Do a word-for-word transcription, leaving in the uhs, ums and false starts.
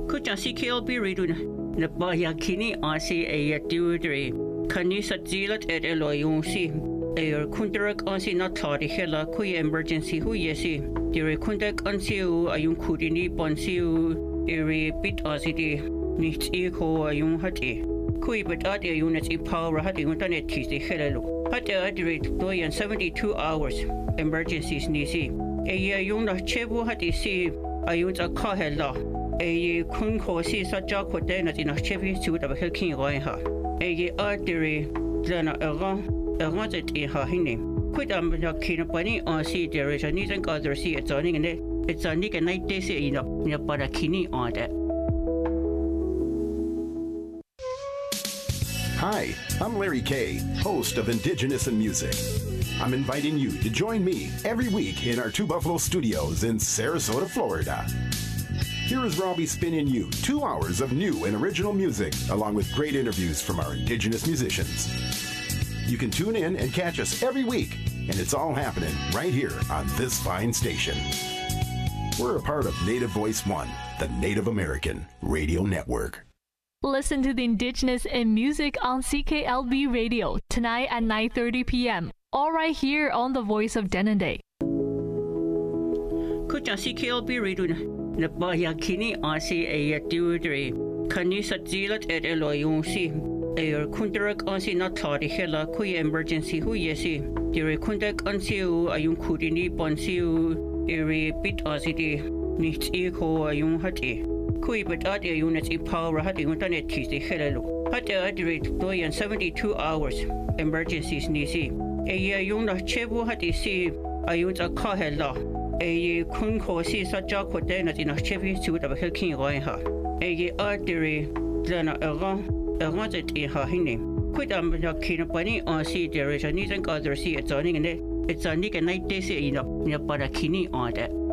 Kucha C K L B radio na baya kini asi ay diudre kanisa zilat et eloyunsi ayer kunderak ansi na tari hela kuy emergency hu yesi dire kundak ansi u ayun kudini bonsi u ere bit asidi nichts eko ayun hati kuy but adi ayun its power hati untanet kisi helelo hati adire doyan seventy-two hours emergencies nisi ayer ayun na chebu hati si ayun sa kahela a kun kosi sa jako dena tina chevi su da ba kin roi ha a adire dana era era zet e ha hine quit am da kin pani on si there is any thing other see it's on ne it's on nika night day say ina ina para kini on that. Hi, I'm Larry Kay, host of Indigenous in Music. I'm inviting you to join me every week in our Two Buffalo studios in Sarasota, Florida. Here is Robbie spinning you two hours of new and original music, along with great interviews from our Indigenous musicians. You can tune in and catch us every week, and it's all happening right here on this fine station. We're a part of Native Voice One, the Native American Radio Network. Listen to the Indigenous in Music on C K L B Radio tonight at nine thirty p.m. all right here on the Voice of Denendeh. Kucha C K L B radio na baya kini asi ay diudre kanisa zilat et eloyunsi ayer kunderak ansi na tari hela kuy emergency hu yesi dire kundak ansi u ayun kudini bonsi u ere bit asidi nichts eko ayun hati kuy but adi ayun its power hati untanet kisi helelo hati adire doyan seventy-two hours emergencies nisi ayer ayun na chebu hati si ayun sa kahela a kun kosi sa jako dena tina chevi su da ba kin roi ha a adire dana era era zet e ha hine quit am da kin pani on si there is any thing other see it's on ne it's on nika night day say ina ina para kini on that.